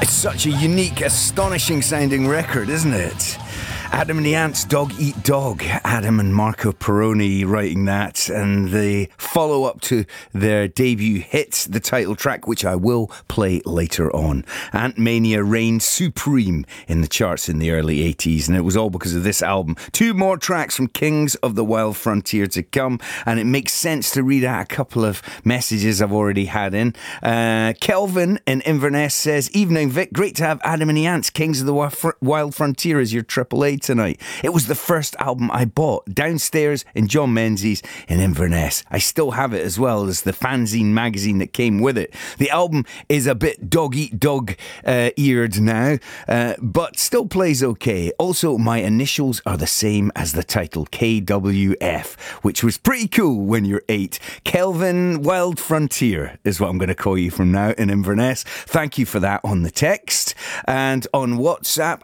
It's such a unique, astonishing sounding record, isn't it? Adam and the Ants, Dog Eat Dog. Adam and Marco Perrone writing that, and the follow-up to their debut hit, the title track, which I will play later on. Ant Mania reigned supreme in the charts in the early 80s, and it was all because of this album. 2 more tracks from Kings of the Wild Frontier to come, and it makes sense to read out a couple of messages I've already had in. Kelvin in Inverness says, "Evening, Vic. Great to have Adam and the Ants, Kings of the Wild Frontier as your Triple A tonight. It was the first album I bought downstairs in John Menzies in Inverness. I still have it as well as the fanzine magazine that came with it. The album is a bit dog-eat-dog eared now, but still plays okay. Also, my initials are the same as the title, KWF, which was pretty cool when you're 8. Kelvin Wild Frontier is what I'm going to call you from now in Inverness. Thank you for that on the text. And on WhatsApp,